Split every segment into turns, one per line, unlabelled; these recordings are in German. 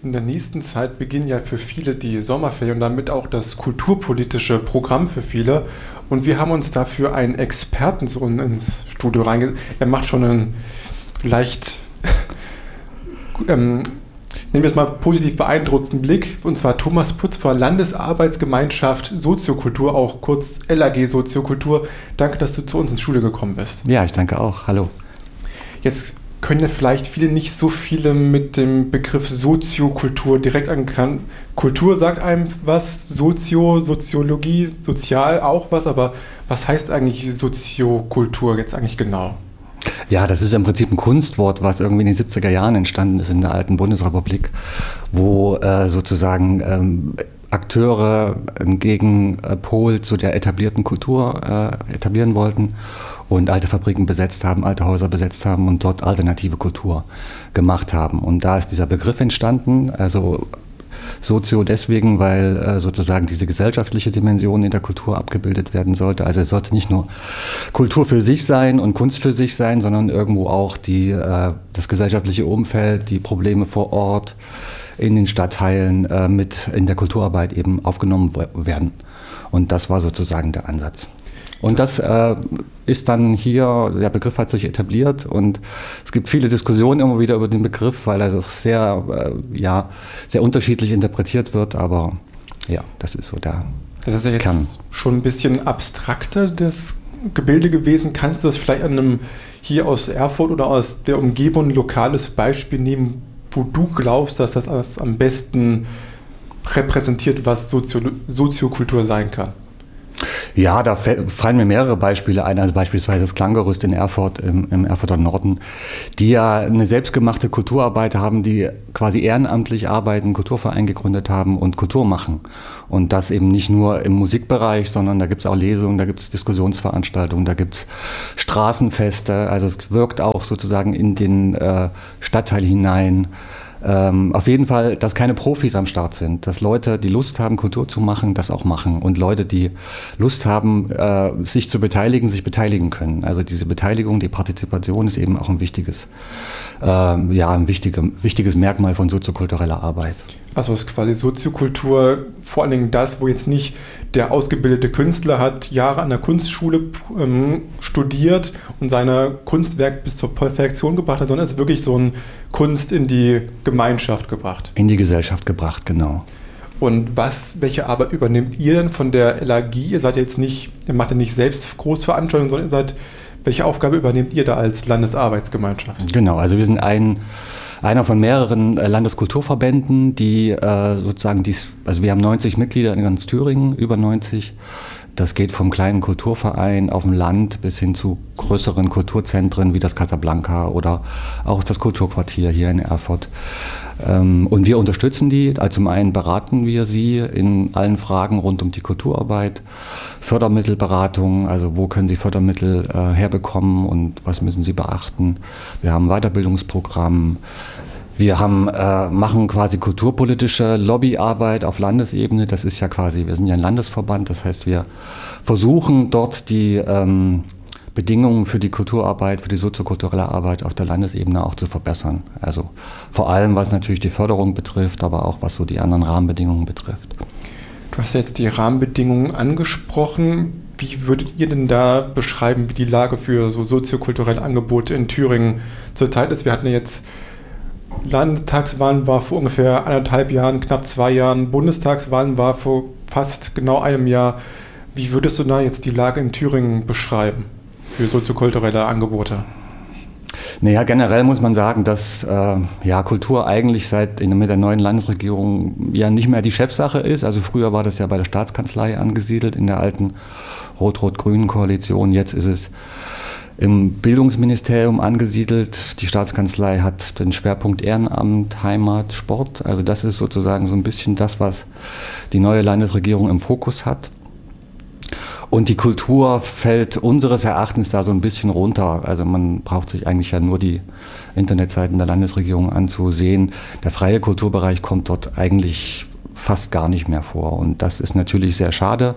In der nächsten Zeit beginnen ja für viele die Sommerferien und damit auch das kulturpolitische Programm für viele. Und wir haben uns dafür einen Experten so ins Studio reingesetzt. Er macht schon einen leicht, nehmen wir es mal positiv beeindruckten Blick. Und zwar Thomas Putz von Landesarbeitsgemeinschaft Soziokultur, auch kurz LAG Soziokultur. Danke, dass du zu uns ins Studio gekommen bist.
Ja, ich danke auch. Hallo.
Jetzt können ja vielleicht nicht so viele mit dem Begriff Soziokultur direkt angekannt. Kultur sagt einem was, Soziologie, sozial auch was, aber was heißt eigentlich Soziokultur jetzt eigentlich genau?
Ja, das ist im Prinzip ein Kunstwort, was irgendwie in den 70er Jahren entstanden ist in der alten Bundesrepublik, wo sozusagen Akteure einen Gegenpol zu der etablierten Kultur etablieren wollten und alte Fabriken besetzt haben, alte Häuser besetzt haben und dort alternative Kultur gemacht haben. Und da ist dieser Begriff entstanden, also Sozio deswegen, weil sozusagen diese gesellschaftliche Dimension in der Kultur abgebildet werden sollte. Also es sollte nicht nur Kultur für sich sein und Kunst für sich sein, sondern irgendwo auch das gesellschaftliche Umfeld, die Probleme vor Ort, in den Stadtteilen mit in der Kulturarbeit eben aufgenommen werden. Und das war sozusagen der Ansatz. Und das ist dann hier, der Begriff hat sich etabliert und es gibt viele Diskussionen immer wieder über den Begriff, weil er sehr unterschiedlich interpretiert wird, aber ja, das ist so der
Das ist ja jetzt
Kern.
Schon ein bisschen abstrakter, das Gebilde gewesen. Kannst du das vielleicht an einem hier aus Erfurt oder aus der Umgebung ein lokales Beispiel nehmen, wo du glaubst, dass das am besten repräsentiert, was Soziokultur sein kann?
Ja, da fallen mir mehrere Beispiele ein, also beispielsweise das Klanggerüst in Erfurt, im Erfurter Norden, die ja eine selbstgemachte Kulturarbeit haben, die quasi ehrenamtlich arbeiten, einen Kulturverein gegründet haben und Kultur machen. Und das eben nicht nur im Musikbereich, sondern da gibt es auch Lesungen, da gibt es Diskussionsveranstaltungen, da gibt es Straßenfeste, also es wirkt auch sozusagen in den Stadtteil hinein. Auf jeden Fall, dass keine Profis am Start sind, dass Leute, die Lust haben, Kultur zu machen, das auch machen und Leute, die Lust haben, sich zu beteiligen, sich beteiligen können. Also diese Beteiligung, die Partizipation ist eben auch ein wichtiges Merkmal von soziokultureller Arbeit.
Also ist quasi Soziokultur vor allen Dingen das, wo jetzt nicht der ausgebildete Künstler hat Jahre an der Kunstschule studiert und seine Kunstwerk bis zur Perfektion gebracht hat, sondern es ist wirklich so ein Kunst in die Gemeinschaft gebracht.
In die Gesellschaft gebracht, genau.
Und welche Arbeit übernimmt ihr denn von der LAG? Ihr macht ja nicht selbst Großveranstaltungen, sondern welche Aufgabe übernehmt ihr da als Landesarbeitsgemeinschaft?
Genau, also wir sind einer von mehreren Landeskulturverbänden, die sozusagen also wir haben 90 Mitglieder in ganz Thüringen, über 90. Das geht vom kleinen Kulturverein auf dem Land bis hin zu größeren Kulturzentren wie das Casablanca oder auch das Kulturquartier hier in Erfurt. Und wir unterstützen die. Also zum einen beraten wir sie in allen Fragen rund um die Kulturarbeit, Fördermittelberatung, also wo können sie Fördermittel herbekommen und was müssen sie beachten. Wir haben ein Weiterbildungsprogramm. Wir machen quasi kulturpolitische Lobbyarbeit auf Landesebene. Das ist ja quasi, wir sind ja ein Landesverband, das heißt, wir versuchen dort die Bedingungen für die Kulturarbeit, für die soziokulturelle Arbeit auf der Landesebene auch zu verbessern. Also vor allem, was natürlich die Förderung betrifft, aber auch was so die anderen Rahmenbedingungen betrifft.
Du hast jetzt die Rahmenbedingungen angesprochen. Wie würdet ihr denn da beschreiben, wie die Lage für so soziokulturelle Angebote in Thüringen zurzeit ist? Wir hatten ja jetzt Landtagswahlen war vor ungefähr 1,5 Jahren, knapp 2 Jahren. Bundestagswahlen war vor fast genau einem Jahr. Wie würdest du da jetzt die Lage in Thüringen beschreiben für soziokulturelle Angebote?
Naja, generell muss man sagen, dass Kultur eigentlich mit der neuen Landesregierung ja nicht mehr die Chefsache ist. Also früher war das ja bei der Staatskanzlei angesiedelt in der alten rot-rot-grünen Koalition. Jetzt ist es im Bildungsministerium angesiedelt. Die Staatskanzlei hat den Schwerpunkt Ehrenamt, Heimat, Sport. Also das ist sozusagen so ein bisschen das, was die neue Landesregierung im Fokus hat. Und die Kultur fällt unseres Erachtens da so ein bisschen runter. Also man braucht sich eigentlich ja nur die Internetseiten der Landesregierung anzusehen. Der freie Kulturbereich kommt dort eigentlich fast gar nicht mehr vor. Und das ist natürlich sehr schade.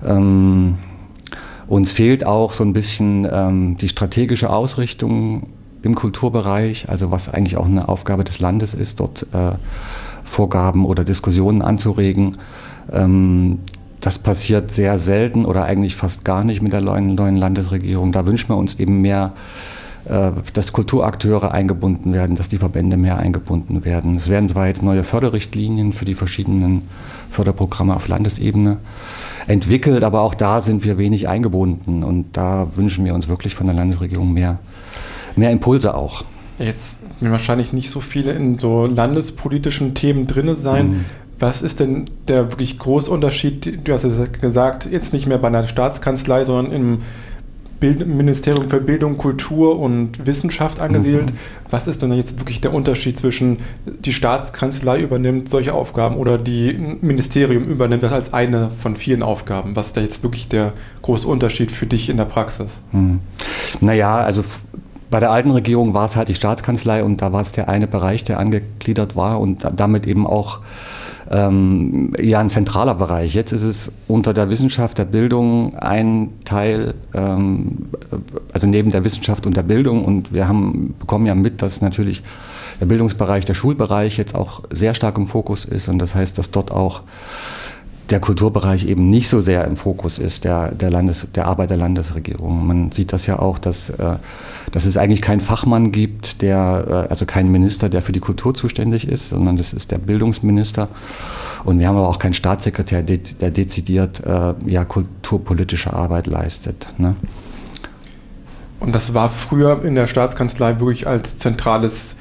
Uns fehlt auch so ein bisschen die strategische Ausrichtung im Kulturbereich, also was eigentlich auch eine Aufgabe des Landes ist, dort Vorgaben oder Diskussionen anzuregen. Das passiert sehr selten oder eigentlich fast gar nicht mit der neuen Landesregierung. Da wünschen wir uns eben mehr, dass Kulturakteure eingebunden werden, dass die Verbände mehr eingebunden werden. Es werden zwar jetzt neue Förderrichtlinien für die verschiedenen Förderprogramme auf Landesebene entwickelt, aber auch da sind wir wenig eingebunden und da wünschen wir uns wirklich von der Landesregierung mehr Impulse auch.
Jetzt werden wahrscheinlich nicht so viele in so landespolitischen Themen drin sein. Was ist denn der wirklich große Unterschied? Du hast ja gesagt, jetzt nicht mehr bei einer Staatskanzlei, sondern im Ministerium für Bildung, Kultur und Wissenschaft angesiedelt. Was ist denn jetzt wirklich der Unterschied zwischen die Staatskanzlei übernimmt solche Aufgaben oder die Ministerium übernimmt das als eine von vielen Aufgaben? Was ist da jetzt wirklich der große Unterschied für dich in der Praxis?
Naja, also bei der alten Regierung war es halt die Staatskanzlei und da war es der eine Bereich, der angegliedert war und damit eben auch ein zentraler Bereich. Jetzt ist es unter der Wissenschaft, der Bildung ein Teil, also neben der Wissenschaft und der Bildung und wir bekommen ja mit, dass natürlich der Bildungsbereich, der Schulbereich jetzt auch sehr stark im Fokus ist und das heißt, dass dort auch der Kulturbereich eben nicht so sehr im Fokus ist, der Arbeit der Landesregierung. Man sieht das ja auch, dass es eigentlich keinen Fachmann gibt, also keinen Minister, der für die Kultur zuständig ist, sondern das ist der Bildungsminister. Und wir haben aber auch keinen Staatssekretär, der dezidiert kulturpolitische Arbeit leistet. Ne?
Und das war früher in der Staatskanzlei wirklich als zentrales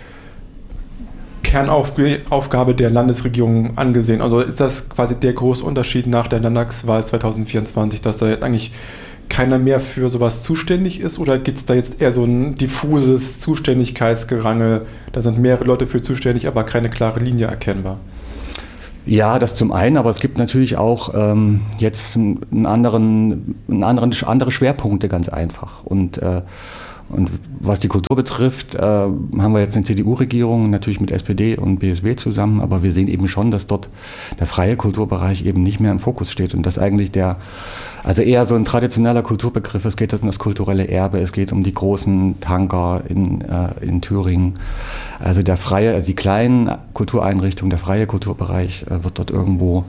Kernaufgabe der Landesregierung angesehen. Also ist das quasi der große Unterschied nach der Landtagswahl 2024, dass da jetzt eigentlich keiner mehr für sowas zuständig ist oder gibt es da jetzt eher so ein diffuses Zuständigkeitsgerangel, da sind mehrere Leute für zuständig, aber keine klare Linie erkennbar?
Ja, das zum einen, aber es gibt natürlich auch jetzt andere Schwerpunkte ganz einfach und was die Kultur betrifft, haben wir jetzt eine CDU-Regierung, natürlich mit SPD und BSW zusammen, aber wir sehen eben schon, dass dort der freie Kulturbereich eben nicht mehr im Fokus steht und dass eigentlich also eher so ein traditioneller Kulturbegriff, es geht um das kulturelle Erbe, es geht um die großen Tanker in Thüringen. Also die kleinen Kultureinrichtungen, der freie Kulturbereich wird dort irgendwo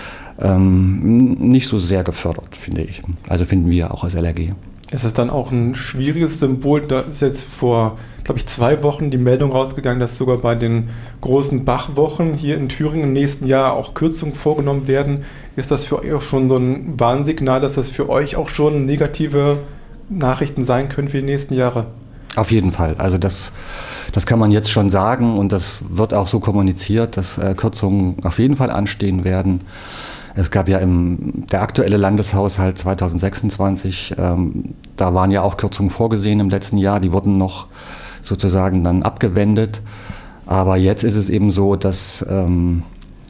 nicht so sehr gefördert, finde ich. Also finden wir auch als LRG.
Ist das dann auch ein schwieriges Symbol? Da ist jetzt vor, glaube ich, 2 Wochen die Meldung rausgegangen, dass sogar bei den großen Bachwochen hier in Thüringen im nächsten Jahr auch Kürzungen vorgenommen werden. Ist das für euch auch schon so ein Warnsignal, dass das für euch auch schon negative Nachrichten sein können für die nächsten Jahre?
Auf jeden Fall. Also das kann man jetzt schon sagen und das wird auch so kommuniziert, dass Kürzungen auf jeden Fall anstehen werden. Es gab ja der aktuelle Landeshaushalt 2026, da waren ja auch Kürzungen vorgesehen im letzten Jahr, die wurden noch sozusagen dann abgewendet. Aber jetzt ist es eben so, dass im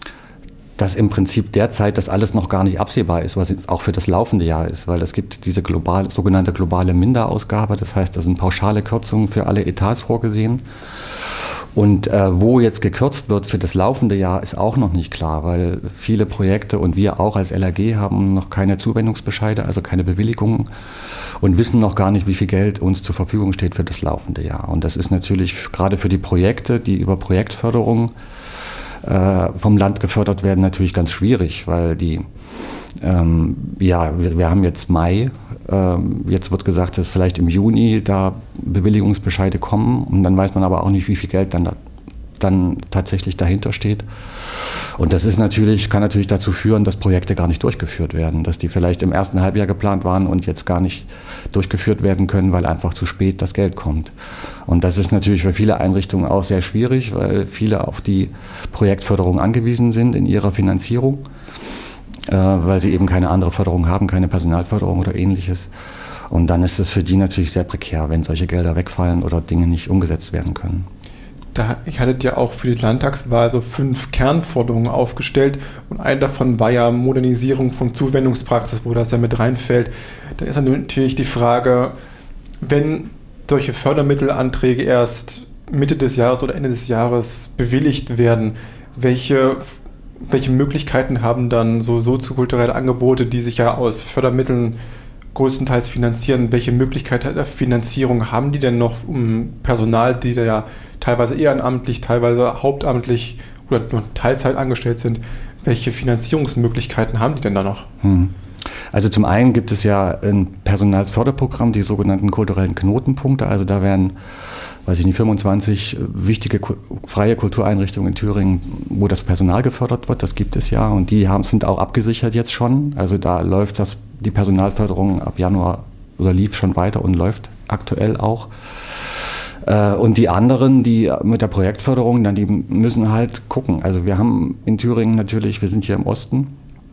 Prinzip derzeit das alles noch gar nicht absehbar ist, was auch für das laufende Jahr ist, weil es gibt diese sogenannte globale Minderausgabe, das heißt, da sind pauschale Kürzungen für alle Etats vorgesehen. Und wo jetzt gekürzt wird für das laufende Jahr, ist auch noch nicht klar, weil viele Projekte und wir auch als LRG haben noch keine Zuwendungsbescheide, also keine Bewilligungen und wissen noch gar nicht, wie viel Geld uns zur Verfügung steht für das laufende Jahr. Und das ist natürlich gerade für die Projekte, die über Projektförderung vom Land gefördert werden, natürlich ganz schwierig, weil wir haben jetzt Mai, jetzt wird gesagt, dass vielleicht im Juni da Bewilligungsbescheide kommen und dann weiß man aber auch nicht, wie viel Geld dann tatsächlich dahinter steht. Und das kann natürlich dazu führen, dass Projekte gar nicht durchgeführt werden, dass die vielleicht im ersten Halbjahr geplant waren und jetzt gar nicht durchgeführt werden können, weil einfach zu spät das Geld kommt. Und das ist natürlich für viele Einrichtungen auch sehr schwierig, weil viele auf die Projektförderung angewiesen sind in ihrer Finanzierung, weil sie eben keine andere Förderung haben, keine Personalförderung oder ähnliches. Und dann ist es für die natürlich sehr prekär, wenn solche Gelder wegfallen oder Dinge nicht umgesetzt werden können.
Ich hattet ja auch für die Landtagswahl so 5 Kernforderungen aufgestellt und eine davon war ja Modernisierung von Zuwendungspraxis, wo das ja mit reinfällt. Dann ist dann natürlich die Frage, wenn solche Fördermittelanträge erst Mitte des Jahres oder Ende des Jahres bewilligt werden, welche Möglichkeiten haben dann so soziokulturelle Angebote, die sich ja aus Fördermitteln größtenteils finanzieren. Welche Möglichkeit der Finanzierung haben die denn noch, um Personal, die da ja teilweise ehrenamtlich, teilweise hauptamtlich oder nur Teilzeit angestellt sind, welche Finanzierungsmöglichkeiten haben die denn da noch?
Also zum einen gibt es ja ein Personalförderprogramm, die sogenannten kulturellen Knotenpunkte. Also da werden, 25 wichtige freie Kultureinrichtungen in Thüringen, wo das Personal gefördert wird, das gibt es ja. Und die sind auch abgesichert jetzt schon. Also da läuft die Personalförderung ab Januar oder lief schon weiter und läuft aktuell auch. Und die anderen, die mit der Projektförderung, die müssen halt gucken. Also wir haben in Thüringen natürlich, wir sind hier im Osten,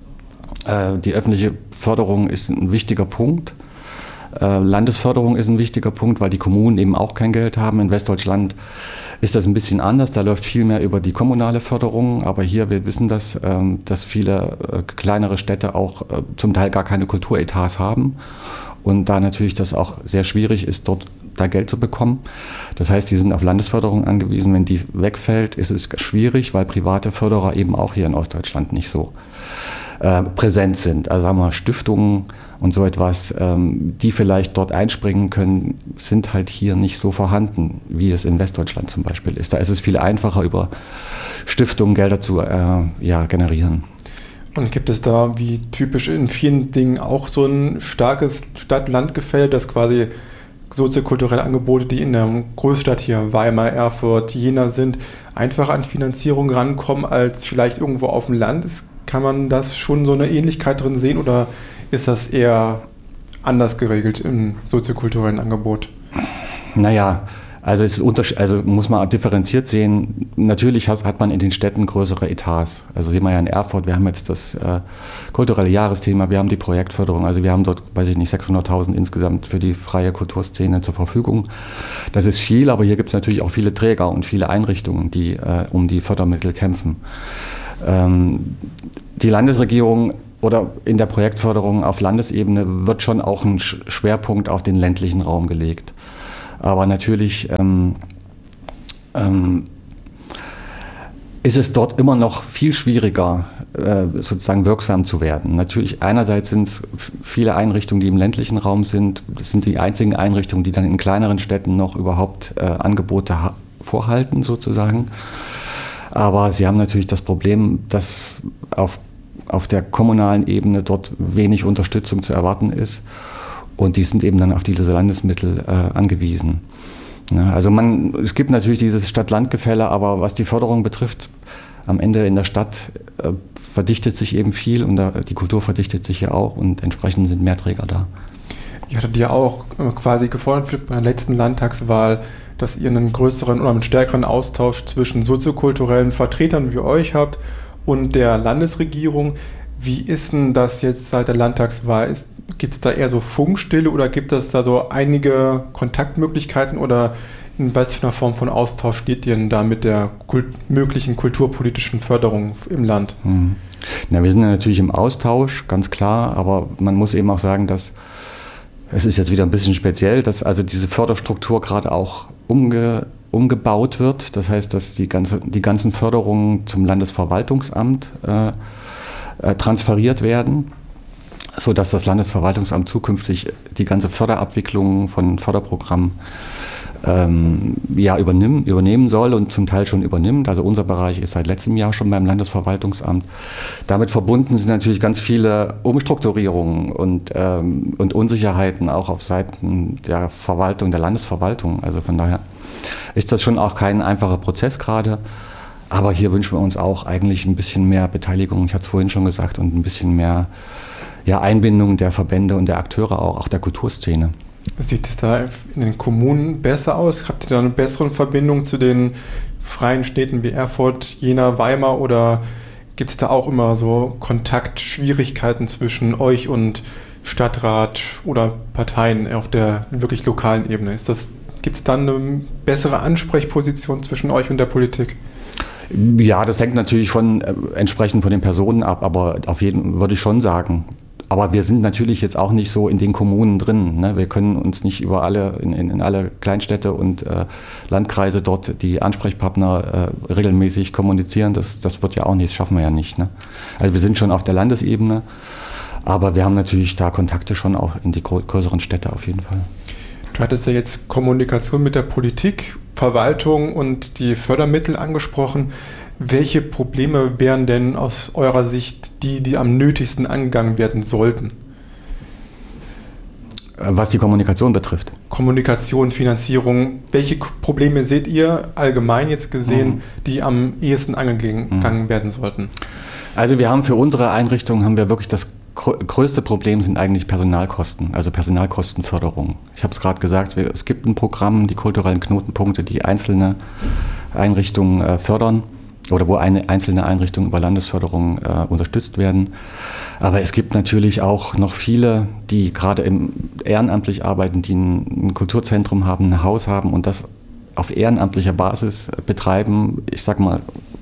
die öffentliche Förderung ist ein wichtiger Punkt. Landesförderung ist ein wichtiger Punkt, weil die Kommunen eben auch kein Geld haben. In Westdeutschland ist das ein bisschen anders. Da läuft viel mehr über die kommunale Förderung. Aber hier, wir wissen das, dass viele kleinere Städte auch zum Teil gar keine Kulturetats haben. Und da natürlich das auch sehr schwierig ist, dort da Geld zu bekommen. Das heißt, die sind auf Landesförderung angewiesen. Wenn die wegfällt, ist es schwierig, weil private Förderer eben auch hier in Ostdeutschland nicht so präsent sind. Also sagen wir Stiftungen und so etwas, die vielleicht dort einspringen können, sind halt hier nicht so vorhanden, wie es in Westdeutschland zum Beispiel ist. Da ist es viel einfacher, über Stiftungen Gelder zu generieren.
Und gibt es da, wie typisch in vielen Dingen, auch so ein starkes Stadt-Land-Gefälle, das quasi soziokulturelle Angebote, die in der Großstadt hier, Weimar, Erfurt, Jena sind, einfach an Finanzierung rankommen, als vielleicht irgendwo auf dem Land ist? Kann man das schon so eine Ähnlichkeit drin sehen oder ist das eher anders geregelt im soziokulturellen Angebot?
Naja, also muss man differenziert sehen. Natürlich hat man in den Städten größere Etats. Also sehen wir ja in Erfurt, wir haben jetzt das kulturelle Jahresthema, wir haben die Projektförderung, also wir haben dort, 600.000 insgesamt für die freie Kulturszene zur Verfügung. Das ist viel, aber hier gibt es natürlich auch viele Träger und viele Einrichtungen, die um die Fördermittel kämpfen. Die Landesregierung oder in der Projektförderung auf Landesebene wird schon auch ein Schwerpunkt auf den ländlichen Raum gelegt. Aber natürlich ist es dort immer noch viel schwieriger, sozusagen wirksam zu werden. Natürlich, einerseits sind es viele Einrichtungen, die im ländlichen Raum sind. Das sind die einzigen Einrichtungen, die dann in kleineren Städten noch überhaupt Angebote vorhalten, sozusagen. Aber sie haben natürlich das Problem, dass auf der kommunalen Ebene dort wenig Unterstützung zu erwarten ist. Und die sind eben dann auf diese Landesmittel angewiesen. Ja, also es gibt natürlich dieses Stadt-Land-Gefälle, aber was die Förderung betrifft, am Ende in der Stadt verdichtet sich eben viel und die Kultur verdichtet sich ja auch und entsprechend sind mehr Träger da.
Ihr hattet ja auch quasi gefordert bei der letzten Landtagswahl, dass ihr einen größeren oder einen stärkeren Austausch zwischen soziokulturellen Vertretern wie euch habt und der Landesregierung. Wie ist denn das jetzt seit der Landtagswahl? Gibt es da eher so Funkstille oder gibt es da so einige Kontaktmöglichkeiten oder in was für einer Form von Austausch steht ihr denn da mit der möglichen kulturpolitischen Förderung im Land?
Na, wir sind ja natürlich im Austausch, ganz klar, aber man muss eben auch sagen, dass es ist jetzt wieder ein bisschen speziell, dass also diese Förderstruktur gerade auch umgebaut wird. Das heißt, dass die ganzen Förderungen zum Landesverwaltungsamt transferiert werden, sodass das Landesverwaltungsamt zukünftig die ganze Förderabwicklung von Förderprogrammen übernehmen soll und zum Teil schon übernimmt. Also unser Bereich ist seit letztem Jahr schon beim Landesverwaltungsamt. Damit verbunden sind natürlich ganz viele Umstrukturierungen und Unsicherheiten auch auf Seiten der Verwaltung, der Landesverwaltung. Also von daher ist das schon auch kein einfacher Prozess gerade. Aber hier wünschen wir uns auch eigentlich ein bisschen mehr Beteiligung, ich hatte es vorhin schon gesagt, und ein bisschen mehr Einbindung der Verbände und der Akteure auch der Kulturszene.
Sieht es da in den Kommunen besser aus? Habt ihr da eine bessere Verbindung zu den freien Städten wie Erfurt, Jena, Weimar oder gibt es da auch immer so Kontaktschwierigkeiten zwischen euch und Stadtrat oder Parteien auf der wirklich lokalen Ebene? Gibt es da eine bessere Ansprechposition zwischen euch und der Politik?
Ja, das hängt natürlich entsprechend von den Personen ab, aber auf jeden würde ich schon sagen. Aber wir sind natürlich jetzt auch nicht so in den Kommunen drin. Ne? Wir können uns nicht über in alle Kleinstädte und Landkreise dort die Ansprechpartner regelmäßig kommunizieren. Das wird ja auch nicht, das schaffen wir ja nicht. Ne? Also wir sind schon auf der Landesebene, Aber wir haben natürlich da Kontakte schon auch in die größeren Städte auf jeden Fall.
Du hattest ja jetzt Kommunikation mit der Politik, Verwaltung und die Fördermittel angesprochen. Welche Probleme wären denn aus eurer Sicht die am nötigsten angegangen werden sollten?
Was die Kommunikation betrifft.
Kommunikation, Finanzierung. Welche Probleme seht ihr allgemein jetzt gesehen, die am ehesten angegangen werden sollten?
Also wir haben für unsere Einrichtung wirklich das größte Problem sind eigentlich Personalkosten, also Personalkostenförderung. Ich habe es gerade gesagt, es gibt ein Programm, die kulturellen Knotenpunkte, die einzelne Einrichtungen fördern oder wo eine einzelne Einrichtung über Landesförderung unterstützt werden. Aber es gibt natürlich auch noch viele, die gerade ehrenamtlich arbeiten, die ein Kulturzentrum haben, ein Haus haben und das auf ehrenamtlicher Basis betreiben. Ich sag mal,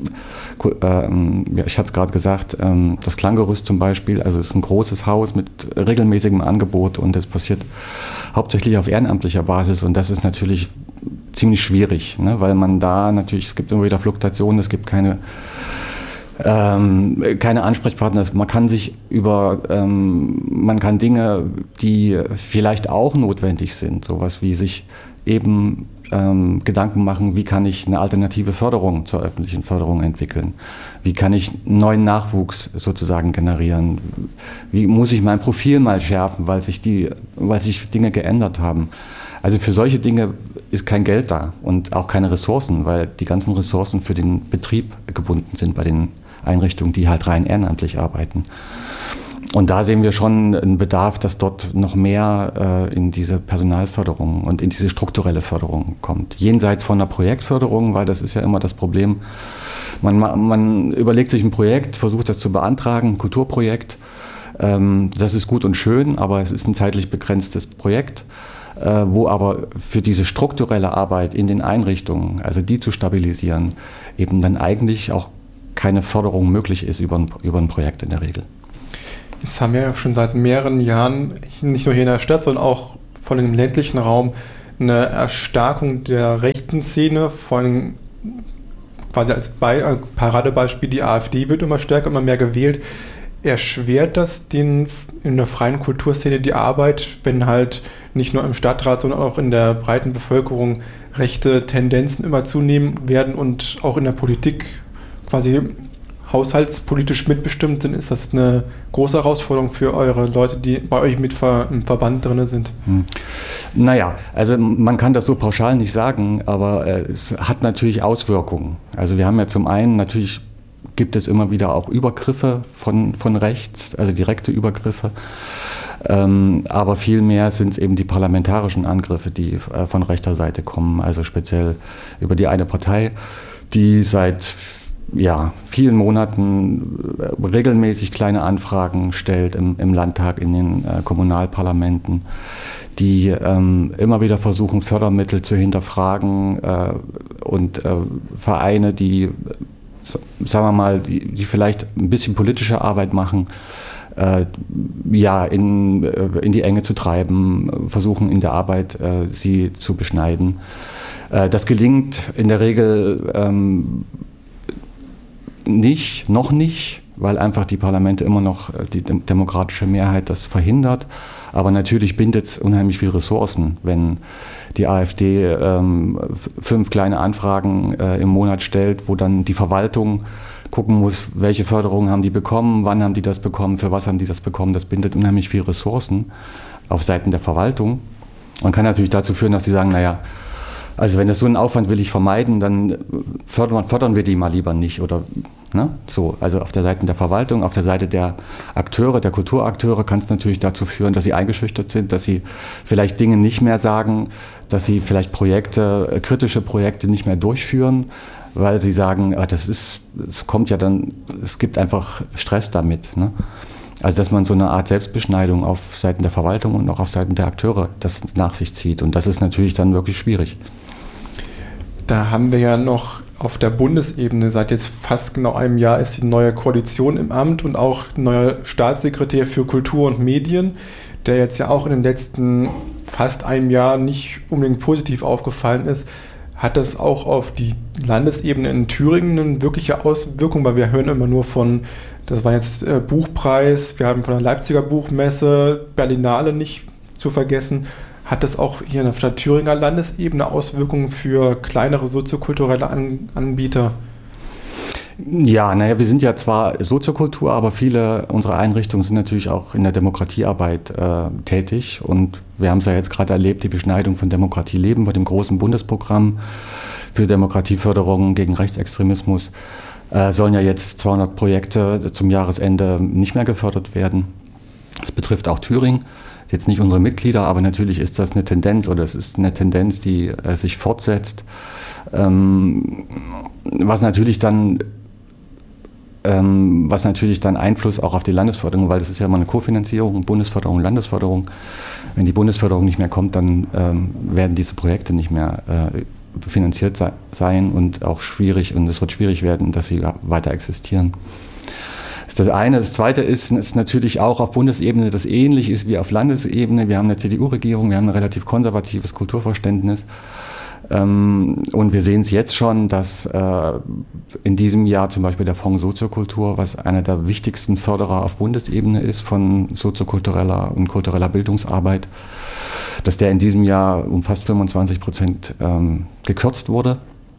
ich hatte es gerade gesagt, das Klanggerüst zum Beispiel, also es ist ein großes Haus mit regelmäßigem Angebot und das passiert hauptsächlich auf ehrenamtlicher Basis und das ist natürlich ziemlich schwierig, ne? Weil man da natürlich, es gibt immer wieder Fluktuationen, es gibt keine Ansprechpartner, man kann man kann Dinge, die vielleicht auch notwendig sind, sowas wie sich eben Gedanken machen, wie kann ich eine alternative Förderung zur öffentlichen Förderung entwickeln? Wie kann ich neuen Nachwuchs sozusagen generieren? Wie muss ich mein Profil mal schärfen, weil sich Dinge geändert haben? Also für solche Dinge ist kein Geld da und auch keine Ressourcen, weil die ganzen Ressourcen für den Betrieb gebunden sind bei den Einrichtungen, die halt rein ehrenamtlich arbeiten. Und da sehen wir schon einen Bedarf, dass dort noch mehr in diese Personalförderung und in diese strukturelle Förderung kommt. Jenseits von der Projektförderung, weil das ist ja immer das Problem. Man überlegt sich ein Projekt, versucht das zu beantragen, ein Kulturprojekt. Das ist gut und schön, aber es ist ein zeitlich begrenztes Projekt, wo aber für diese strukturelle Arbeit in den Einrichtungen, also die zu stabilisieren, eben dann eigentlich auch keine Förderung möglich ist über ein Projekt in der Regel.
Jetzt haben wir ja schon seit mehreren Jahren, nicht nur hier in der Stadt, sondern auch von dem ländlichen Raum, eine Erstarkung der rechten Szene, vor allem quasi als Paradebeispiel, die AfD wird immer stärker, immer mehr gewählt. Erschwert das in der freien Kulturszene die Arbeit, wenn halt nicht nur im Stadtrat, sondern auch in der breiten Bevölkerung rechte Tendenzen immer zunehmen werden und auch in der Politik quasi haushaltspolitisch mitbestimmt sind, ist das eine große Herausforderung für eure Leute, die bei euch im Verband drin sind?
Naja, also man kann das so pauschal nicht sagen, aber es hat natürlich Auswirkungen. Also wir haben ja zum einen natürlich gibt es immer wieder auch Übergriffe von rechts, also direkte Übergriffe. Aber vielmehr sind es eben die parlamentarischen Angriffe, die von rechter Seite kommen, also speziell über die eine Partei, die seit vielen Monaten regelmäßig kleine Anfragen stellt im Landtag, in den Kommunalparlamenten, die immer wieder versuchen, Fördermittel zu hinterfragen und Vereine, die, sagen wir mal, die vielleicht ein bisschen politische Arbeit machen, in die Enge zu treiben, versuchen in der Arbeit sie zu beschneiden. Das gelingt in der Regel noch nicht, weil einfach die Parlamente immer noch die demokratische Mehrheit das verhindert. Aber natürlich bindet es unheimlich viel Ressourcen, wenn die AfD 5 kleine Anfragen im Monat stellt, wo dann die Verwaltung gucken muss, welche Förderungen haben die bekommen, wann haben die das bekommen, für was haben die das bekommen. Das bindet unheimlich viel Ressourcen auf Seiten der Verwaltung und kann natürlich dazu führen, dass sie sagen, naja, also wenn das so einen Aufwand will ich vermeiden, dann fördern wir die mal lieber nicht oder ne? So. Also auf der Seite der Verwaltung, auf der Seite der Akteure, der Kulturakteure kann es natürlich dazu führen, dass sie eingeschüchtert sind, dass sie vielleicht Dinge nicht mehr sagen, dass sie vielleicht kritische Projekte nicht mehr durchführen, weil sie sagen, es gibt einfach Stress damit. Ne? Also dass man so eine Art Selbstbeschneidung auf Seiten der Verwaltung und auch auf Seiten der Akteure das nach sich zieht. Und das ist natürlich dann wirklich schwierig.
Da haben wir ja noch auf der Bundesebene, seit jetzt fast genau einem Jahr ist die neue Koalition im Amt und auch neuer Staatssekretär für Kultur und Medien, der jetzt ja auch in den letzten fast einem Jahr nicht unbedingt positiv aufgefallen ist. Hat das auch auf die Landesebene in Thüringen eine wirkliche Auswirkung? Weil wir hören immer nur von, das war jetzt Buchpreis, wir haben von der Leipziger Buchmesse, Berlinale nicht zu vergessen. Hat das auch hier auf der Thüringer Landesebene Auswirkungen für kleinere soziokulturelle Anbieter?
Ja, naja, wir sind ja zwar Soziokultur, aber viele unserer Einrichtungen sind natürlich auch in der Demokratiearbeit tätig. Und wir haben es ja jetzt gerade erlebt, die Beschneidung von Demokratie leben, mit dem großen Bundesprogramm für Demokratieförderung gegen Rechtsextremismus. Sollen ja jetzt 200 Projekte zum Jahresende nicht mehr gefördert werden. Das betrifft auch Thüringen. Jetzt nicht unsere Mitglieder, aber natürlich ist das eine Tendenz, oder es ist eine Tendenz, die sich fortsetzt. Was natürlich dann Einfluss auch auf die Landesförderung, weil das ist ja immer eine Kofinanzierung, Bundesförderung, Landesförderung. Wenn die Bundesförderung nicht mehr kommt, dann werden diese Projekte nicht mehr finanziert sein und auch schwierig, und es wird schwierig werden, dass sie weiter existieren. Das ist das eine. Das zweite ist natürlich auch auf Bundesebene, das ähnlich ist wie auf Landesebene. Wir haben eine CDU-Regierung, wir haben ein relativ konservatives Kulturverständnis. Und wir sehen es jetzt schon, dass in diesem Jahr zum Beispiel der Fonds Soziokultur, was einer der wichtigsten Förderer auf Bundesebene ist von soziokultureller und kultureller Bildungsarbeit, dass der in diesem Jahr um fast 25% gekürzt wurde.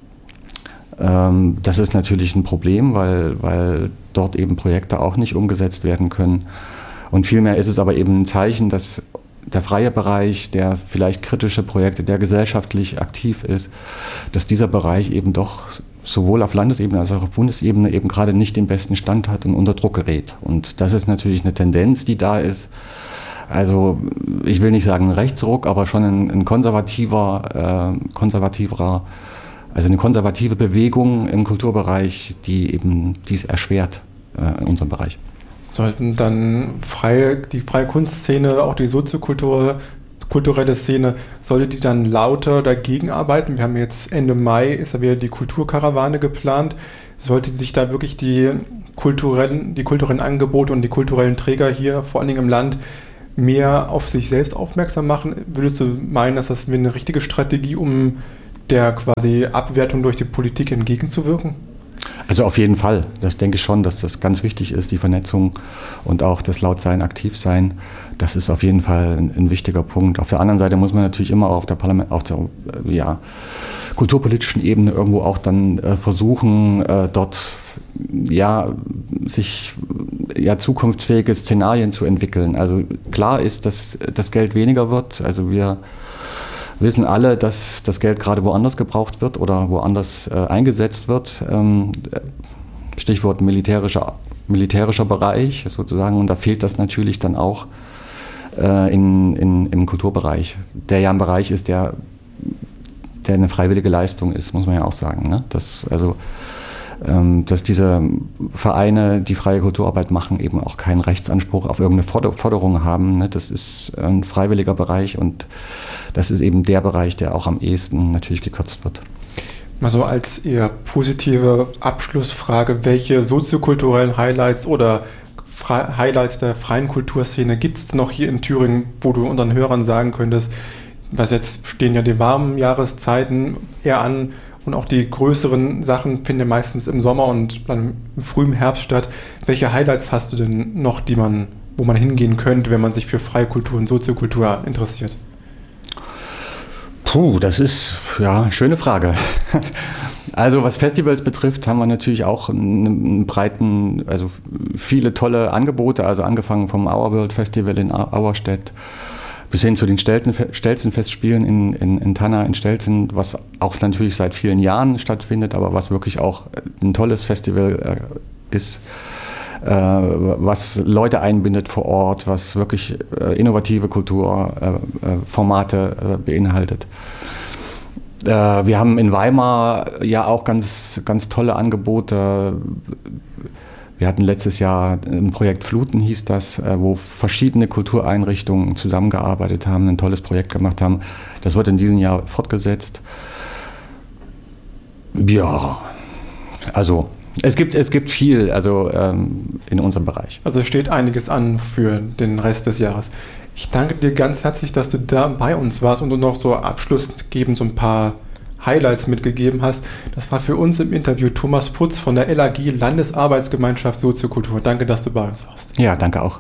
Das ist natürlich ein Problem, weil dort eben Projekte auch nicht umgesetzt werden können. Und vielmehr ist es aber eben ein Zeichen, dass der freie Bereich, der vielleicht kritische Projekte, der gesellschaftlich aktiv ist, dass dieser Bereich eben doch sowohl auf Landesebene als auch auf Bundesebene eben gerade nicht den besten Stand hat und unter Druck gerät. Und das ist natürlich eine Tendenz, die da ist. Also ich will nicht sagen ein Rechtsruck, aber schon ein konservativer, also eine konservative Bewegung im Kulturbereich, die eben dies erschwert in unserem Bereich.
Sollten dann die freie Kunstszene, auch die soziokulturelle Szene, sollte die dann lauter dagegen arbeiten? Wir haben jetzt Ende Mai, ist ja wieder die Kulturkarawane geplant. Sollte sich da wirklich die kulturellen Angebote und die kulturellen Träger hier, vor allen Dingen im Land, mehr auf sich selbst aufmerksam machen? Würdest du meinen, dass das eine richtige Strategie, um der quasi Abwertung durch die Politik entgegenzuwirken?
Also auf jeden Fall. Das denke ich schon, dass das ganz wichtig ist, die Vernetzung und auch das Lautsein, Aktivsein. Das ist auf jeden Fall ein wichtiger Punkt. Auf der anderen Seite muss man natürlich immer auf der kulturpolitischen Ebene irgendwo auch dann versuchen, dort sich zukunftsfähige Szenarien zu entwickeln. Also klar ist, dass das Geld weniger wird. Also wir wissen alle, dass das Geld gerade woanders gebraucht wird oder woanders eingesetzt wird. Stichwort militärischer Bereich sozusagen. Und da fehlt das natürlich dann auch im Kulturbereich, der ja ein Bereich ist, der eine freiwillige Leistung ist, muss man ja auch sagen. Ne? Dass diese Vereine, die freie Kulturarbeit machen, eben auch keinen Rechtsanspruch auf irgendeine Forderung haben. Ne? Das ist ein freiwilliger Bereich und das ist eben der Bereich, der auch am ehesten natürlich gekürzt wird.
Mal so als eher positive Abschlussfrage, welche soziokulturellen Highlights oder Highlights der freien Kulturszene gibt es noch hier in Thüringen, wo du unseren Hörern sagen könntest, was jetzt stehen ja die warmen Jahreszeiten eher an und auch die größeren Sachen finden meistens im Sommer und dann im frühen Herbst statt. Welche Highlights hast du denn noch, wo man hingehen könnte, wenn man sich für freie Kultur und Soziokultur interessiert?
Das ist eine schöne Frage. Also was Festivals betrifft, haben wir natürlich auch einen breiten, also viele tolle Angebote, also angefangen vom Our World Festival in Auerstedt bis hin zu den Stelzen-Festspielen in Tanna, in Stelzen, was auch natürlich seit vielen Jahren stattfindet, aber was wirklich auch ein tolles Festival ist, was Leute einbindet vor Ort, was wirklich innovative Kulturformate beinhaltet. Wir haben in Weimar ja auch ganz, ganz tolle Angebote. Wir hatten letztes Jahr ein Projekt Fluten, hieß das, wo verschiedene Kultureinrichtungen zusammengearbeitet haben, ein tolles Projekt gemacht haben. Das wird in diesem Jahr fortgesetzt. Ja, also es gibt viel in unserem Bereich.
Also es steht einiges an für den Rest des Jahres. Ich danke dir ganz herzlich, dass du da bei uns warst und du noch so Abschluss geben, so ein paar Highlights mitgegeben hast. Das war für uns im Interview Thomas Putz von der LAG Landesarbeitsgemeinschaft Soziokultur. Danke, dass du bei uns warst.
Ja, danke auch.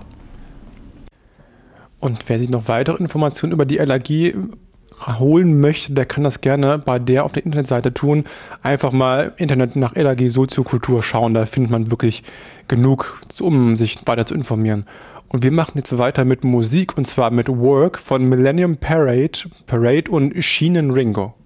Und wer sich noch weitere Informationen über die LAG holen möchte, der kann das gerne bei der auf der Internetseite tun. Einfach mal Internet nach LAG Soziokultur schauen, da findet man wirklich genug, um sich weiter zu informieren. Und wir machen jetzt weiter mit Musik, und zwar mit Work von Millennium Parade und Sheenan Ringo.